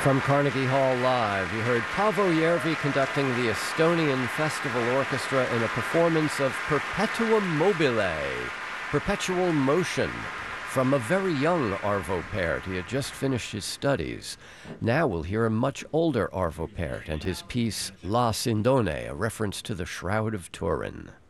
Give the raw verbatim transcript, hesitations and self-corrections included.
From Carnegie Hall Live, you heard Paavo Järvi conducting the Estonian Festival Orchestra in a performance of Perpetuum Mobile, Perpetual Motion, from a very young Arvo Pärt. He had just finished his studies. Now we'll hear a much older Arvo Pärt and his piece La Sindone, a reference to the Shroud of Turin.